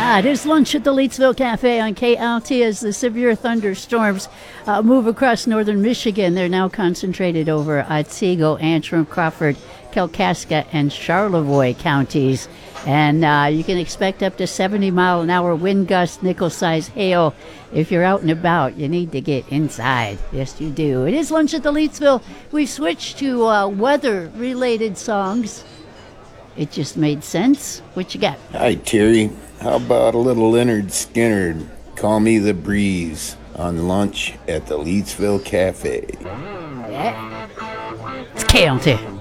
It is lunch at the Leetsville Cafe on KLT as the severe thunderstorms move across northern Michigan. They're now concentrated over Otsego, Antrim, Crawford, Kalkaska, and Charlevoix counties. And you can expect up to 70-mile-an-hour wind gusts, nickel-sized hail. If you're out and about, you need to get inside. Yes, you do. It is lunch at the Leetsville. We've switched to weather-related songs. It just made sense. What you got? Hi, Terry. How about a little Leonard Skinner, Call Me the Breeze, on lunch at the Leetsville Cafe? Yeah. It's KLT.